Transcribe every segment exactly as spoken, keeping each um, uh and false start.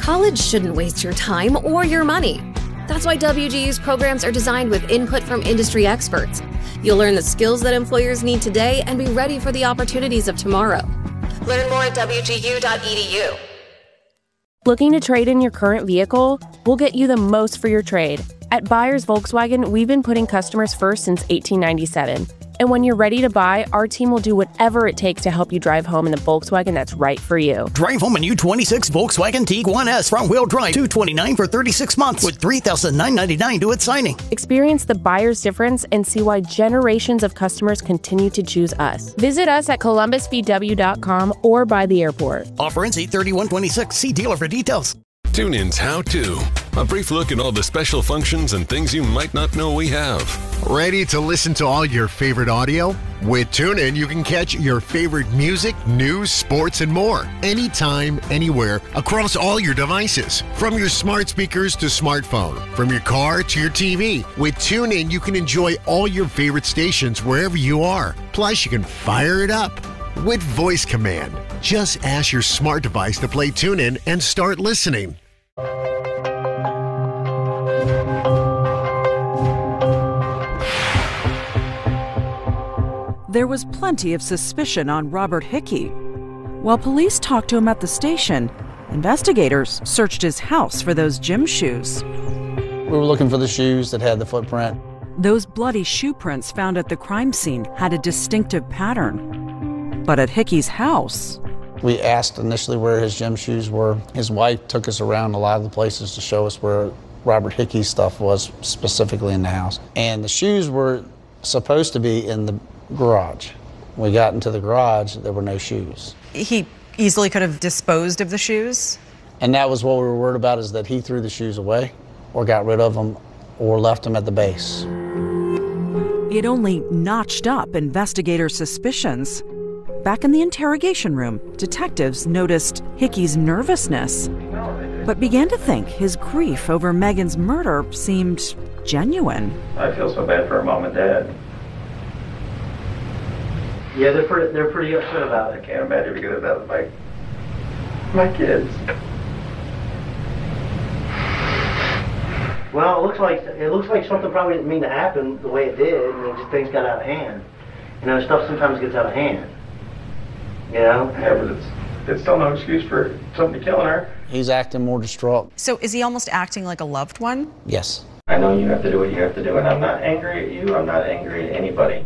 College shouldn't waste your time or your money. That's why W G U's programs are designed with input from industry experts. You'll learn the skills that employers need today and be ready for the opportunities of tomorrow. Learn more at W G U dot E D U. Looking to trade in your current vehicle? We'll get you the most for your trade. At Buyers Volkswagen, we've been putting customers first since eighteen ninety-seven. And when you're ready to buy, our team will do whatever it takes to help you drive home in the Volkswagen that's right for you. Drive home a new twenty-six Volkswagen Tiguan S front-wheel drive, two hundred twenty-nine dollars for thirty-six months with three thousand nine hundred ninety-nine dollars to its signing. Experience the buyer's difference and see why generations of customers continue to choose us. Visit us at columbus v w dot com or by the airport. Offer ends eight thirty-one twenty-six. See dealer for details. TuneIn's How To. A brief look at all the special functions and things you might not know we have. Ready to listen to all your favorite audio? With TuneIn, you can catch your favorite music, news, sports, and more. Anytime, anywhere, across all your devices. From your smart speakers to smartphone. From your car to your T V. With TuneIn, you can enjoy all your favorite stations wherever you are. Plus, you can fire it up with voice command. Just ask your smart device to play TuneIn and start listening. There was plenty of suspicion on Robert Hickey. While police talked to him at the station, investigators searched his house for those gym shoes. We were looking for the shoes that had the footprint. Those bloody shoe prints found at the crime scene had a distinctive pattern. But at Hickey's house... We asked initially where his gym shoes were. His wife took us around a lot of the places to show us where Robert Hickey's stuff was specifically in the house. And the shoes were supposed to be in the garage. When we got into the garage, there were no shoes. He easily could have disposed of the shoes? And that was what we were worried about, is that he threw the shoes away or got rid of them or left them at the base. It only notched up investigators' suspicions. Back in the interrogation room, detectives noticed Hickey's nervousness, but began to think his grief over Megan's murder seemed genuine. I feel so bad for her mom and dad. Yeah, they're pretty, they're pretty upset about it. I can't imagine because that was my, my kids. Well, it looks like it looks like something probably didn't mean to happen the way it did. I mean, just things got out of hand. You know, stuff sometimes gets out of hand. You know? Yeah, but it's, it's still no excuse for somebody killing her. He's acting more distraught. So is he almost acting like a loved one? Yes. I know you have to do what you have to do, and I'm not angry at you. I'm not angry at anybody.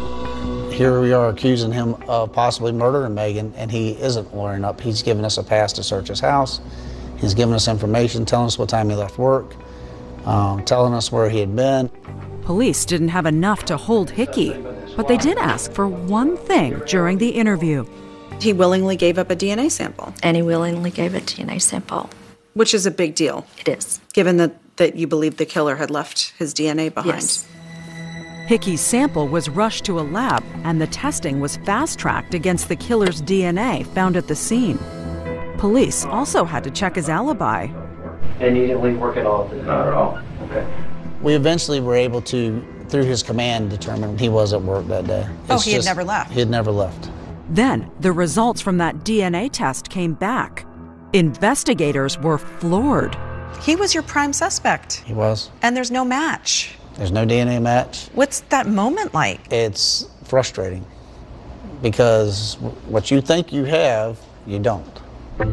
Here we are accusing him of possibly murdering Megan, and he isn't lawyering up. He's given us a pass to search his house. He's given us information, telling us what time he left work, um, telling us where he had been. Police didn't have enough to hold Hickey, but they did ask for one thing during the interview. He willingly gave up a D N A sample. And he willingly gave a D N A sample. Which is a big deal. It is. Given that, that you believe the killer had left his D N A behind. Yes. Hickey's sample was rushed to a lab, and the testing was fast-tracked against the killer's D N A found at the scene. Police also had to check his alibi. And you didn't leave work at all? Not at all. Okay. We eventually were able to, through his command, determine he was at work that day. Oh, It's he had just- never left. He had never left. Then, the results from that D N A test came back. Investigators were floored. He was your prime suspect. He was. And there's no match. There's no D N A match. What's that moment like? It's frustrating because what you think you have, you don't.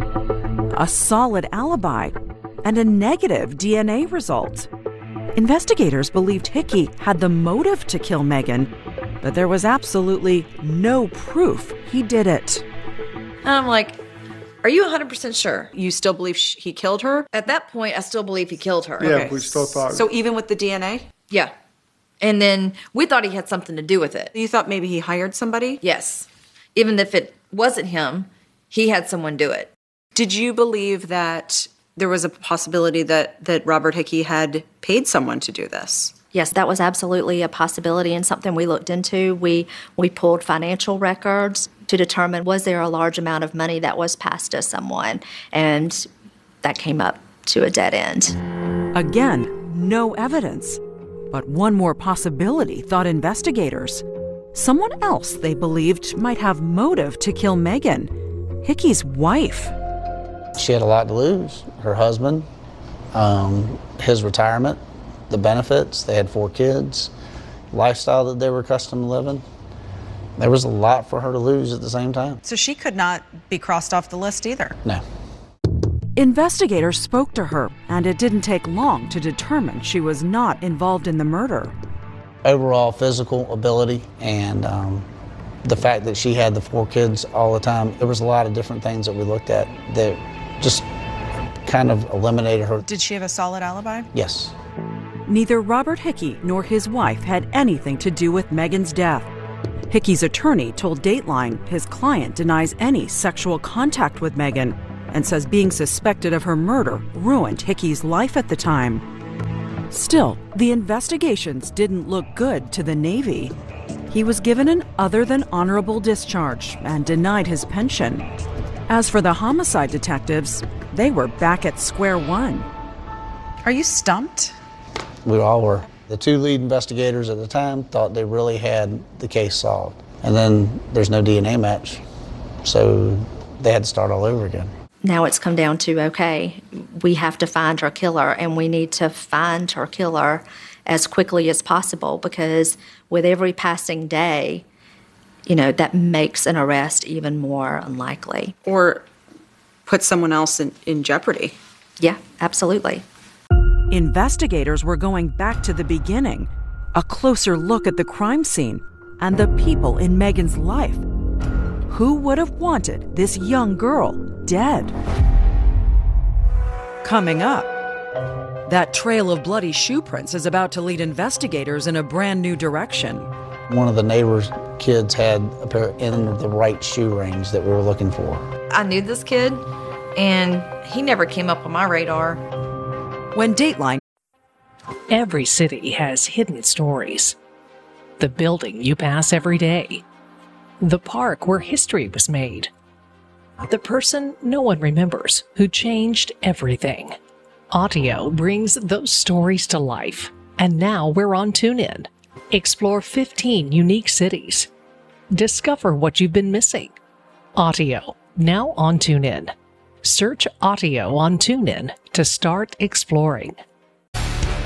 A solid alibi and a negative D N A result. Investigators believed Hickey had the motive to kill Megan, but there was absolutely no proof he did it. And I'm like, are you one hundred percent sure? You still believe sh- he killed her? At that point, I still believe he killed her. Yeah, Okay. we still thought. So even with the D N A? Yeah. And then we thought he had something to do with it. You thought maybe he hired somebody? Yes. Even if it wasn't him, he had someone do it. Did you believe that there was a possibility that, that Robert Hickey had paid someone to do this? Yes, that was absolutely a possibility and something we looked into. We we pulled financial records to determine was there a large amount of money that was passed to someone, and that came up to a dead end. Again, no evidence. But one more possibility, thought investigators. Someone else they believed might have motive to kill Megan, Hickey's wife. She had a lot to lose. Her husband, um, his retirement, the benefits, they had four kids, lifestyle that they were accustomed to living. There was a lot for her to lose at the same time. So she could not be crossed off the list either? No. Investigators spoke to her, and it didn't take long to determine she was not involved in the murder. Overall physical ability and um, the fact that she had the four kids all the time, there was a lot of different things that we looked at that just kind of eliminated her. Did she have a solid alibi? Yes. Neither Robert Hickey nor his wife had anything to do with Megan's death. Hickey's attorney told Dateline his client denies any sexual contact with Megan and says being suspected of her murder ruined Hickey's life at the time. Still, the investigations didn't look good to the Navy. He was given an other than honorable discharge and denied his pension. As for the homicide detectives, they were back at square one. Are you stumped? We all were. The two lead investigators at the time thought they really had the case solved. And then there's no D N A match, so they had to start all over again. Now it's come down to, okay, we have to find her killer, and we need to find her killer as quickly as possible, because with every passing day, you know, that makes an arrest even more unlikely. Or put someone else in, in jeopardy. Yeah, absolutely. Investigators were going back to the beginning, a closer look at the crime scene and the people in Megan's life. Who would have wanted this young girl dead? Coming up, that trail of bloody shoe prints is about to lead investigators in a brand new direction. One of the neighbor's kids had a pair in the right shoe rings that we were looking for. I knew this kid, and he never came up on my radar. When Dateline... Every city has hidden stories. The building you pass every day. The park where history was made. The person no one remembers who changed everything. Audio brings those stories to life. And now we're on TuneIn. Explore fifteen unique cities. Discover what you've been missing. Audio, now on TuneIn. Search Audio on TuneIn to start exploring.